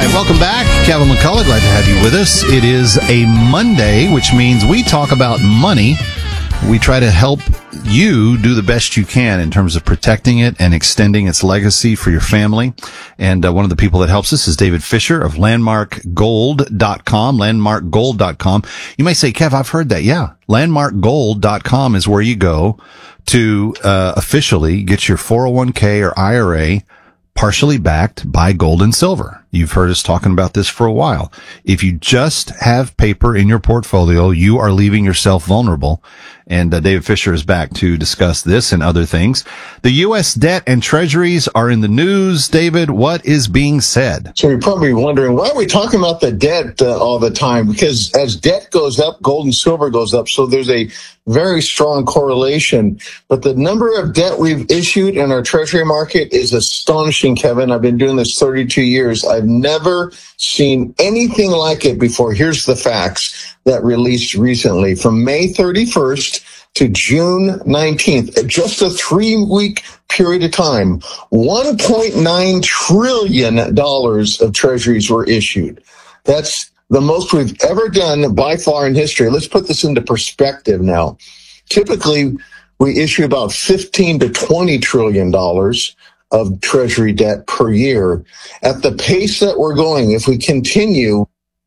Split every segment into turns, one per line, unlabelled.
right, welcome back. Kevin McCullough, glad to have you with us. It is a Monday, which means we talk about money. We try to help you do the best you can in terms of protecting it and extending its legacy for your family. And one of the people that helps us is David Fisher of landmarkgold.com, landmarkgold.com. You may say, Kev, I've heard that. Yeah, landmarkgold.com is where you go to officially get your 401k or IRA partially backed by gold and silver. You've heard us talking about this for a while. If you just have paper in your portfolio, you are leaving yourself vulnerable. And David Fisher is back to discuss this and other things. The U.S. debt and treasuries are in the news. David, what is being said?
So you're probably wondering, why are we talking about the debt all the time? Because as debt goes up, gold and silver goes up. So there's a very strong correlation. But the number of debt we've issued in our treasury market is astonishing, Kevin. I've been doing this 32 years. I've never seen anything like it before. Here's the facts that released recently. From May 31st to June 19th, just a 3-week period of time, $1.9 trillion of treasuries were issued. That's the most we've ever done by far in history. Let's put this into perspective now. Typically, we issue about 15 to $20 trillion of treasury debt per year. At the pace that we're going, if we continue,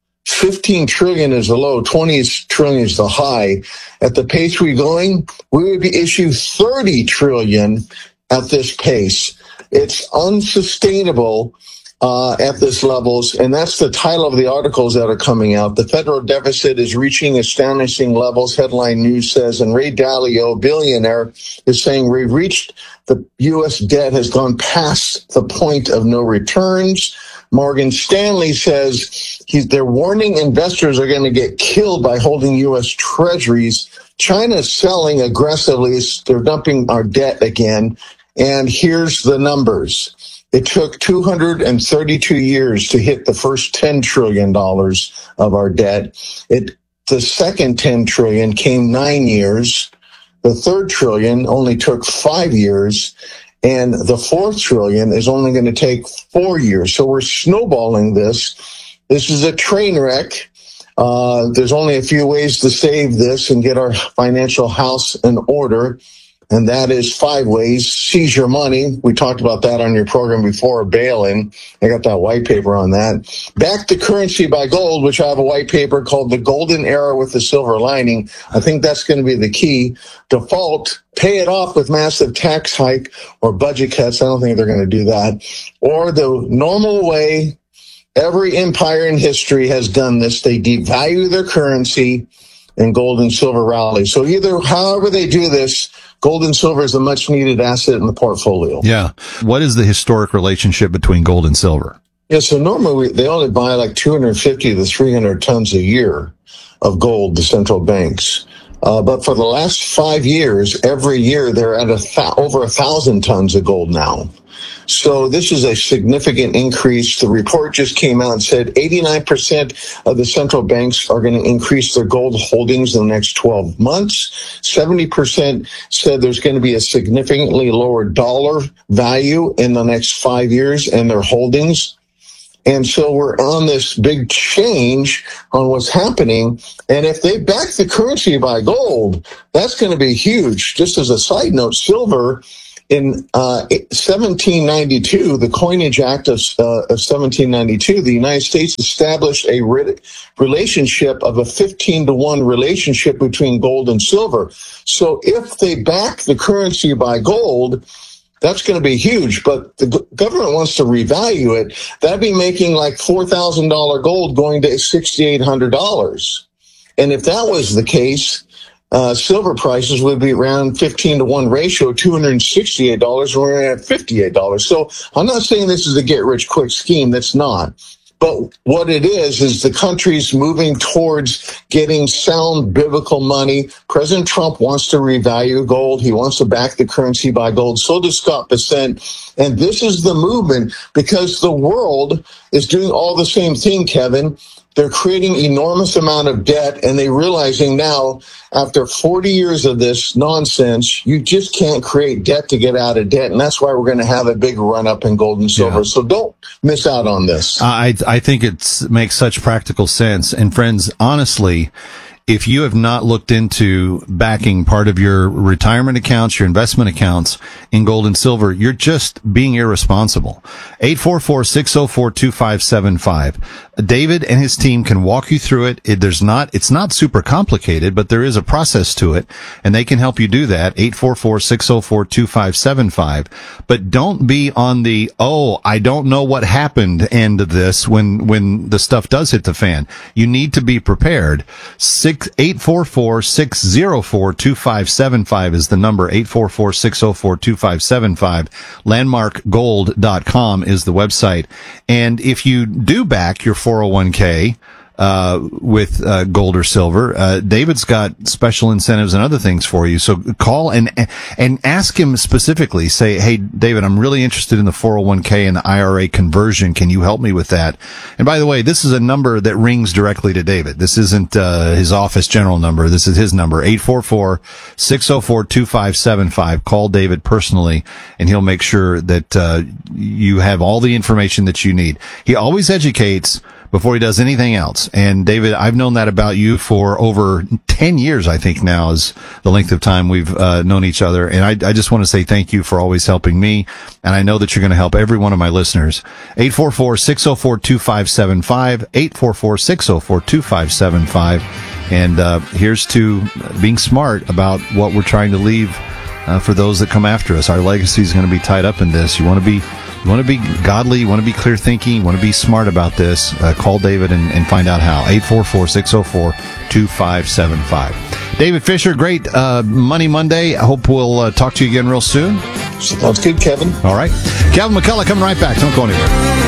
15 trillion is the low, 20 trillion is the high. At the pace we're going, we would be issuing 30 trillion at this pace. It's unsustainable at this levels, and that's the title of the articles that are coming out. The federal deficit is reaching astonishing levels, headline news says, and Ray Dalio, billionaire, is saying we've reached the U.S. debt has gone past the point of no returns. Morgan Stanley says they're warning investors are going to get killed by holding U.S. treasuries. China's selling aggressively. They're dumping our debt again. And here's the numbers. It took 232 years to hit the first $10 trillion of our debt. The second 10 trillion came 9 years. The third trillion only took 5 years. And the fourth trillion is only going to take 4 years. So we're snowballing this. This is a train wreck. There's only a few ways to save this and get our financial house in order. And that is 5 ways. Seize your money. We talked about that on your program before, bail-in. I got that white paper on that. Back the currency by gold, which I have a white paper called The Golden Era with the Silver Lining. I think that's going to be the key. Default, pay it off with massive tax hike or budget cuts. I don't think they're going to do that. Or the normal way, every empire in history has done this. They devalue their currency and gold and silver rally. So however they do this, gold and silver is a much needed asset in the portfolio.
Yeah. What is the historic relationship between gold and silver?
Yeah, so normally they only buy like 250 to 300 tons a year of gold, the central banks. But for the last 5 years, every year they're at over 1,000 tons of gold now. So this is a significant increase. The report just came out and said 89% of the central banks are going to increase their gold holdings in the next 12 months. 70% said there's going to be a significantly lower dollar value in the next 5 years in their holdings. And so we're on this big change on what's happening. And if they back the currency by gold, that's going to be huge. Just as a side note, silver in 1792, the Coinage Act of 1792, the United States established a relationship of a 15-to-1 relationship between gold and silver. So if they back the currency by gold, that's going to be huge, but the government wants to revalue it. That'd be making like $4,000 gold going to $6,800. And if that was the case, silver prices would be around 15-to-1 ratio, $268, and we're at $58. So I'm not saying this is a get-rich-quick scheme. That's not. But what it is the country's moving towards getting sound biblical money. President Trump wants to revalue gold. He wants to back the currency by gold. So does Scott Bessent. And this is the movement because the world is doing all the same thing, Kevin. They're creating enormous amount of debt, and they're realizing now, after 40 years of this nonsense, you just can't create debt to get out of debt, and that's why we're going to have a big run-up in gold and silver.
Yeah.
So don't miss out on this.
I think it makes such practical sense. And friends, honestly, if you have not looked into backing part of your retirement accounts, your investment accounts in gold and silver, you're just being irresponsible. 844-604-2575. David and his team can walk you through it. It's not super complicated, but there is a process to it, and they can help you do that. 844-604-2575. But don't be on the, I don't know what happened end of this when the stuff does hit the fan. You need to be prepared. 844-604-2575 is the number. 844-604-2575. Landmarkgold.com is the website. And if you do back your 401k with gold or silver, David's got special incentives and other things for you. So call and ask him specifically. Say, hey, David, I'm really interested in the 401k and the IRA conversion. Can you help me with that? And by the way, this is a number that rings directly to David. This isn't his office general number. This is his number, 844-604-2575. Call David personally, and he'll make sure that you have all the information that you need. He always educates before he does anything else. And David, I've known that about you for over 10 years, I think now is the length of time we've known each other. And I just want to say thank you for always helping me. And I know that you're going to help every one of my listeners. 844-604-2575, 844-604-2575. And here's to being smart about what we're trying to leave for those that come after us. Our legacy is going to be tied up in this. You want to be godly, you want to be clear thinking, you want to be smart about this. Call David and find out how. 844-604-2575. David Fisher, great Money Monday. I hope we'll talk to you again real soon.
Sounds good, Kevin.
All right. Kevin McCullough coming right back. Don't go anywhere.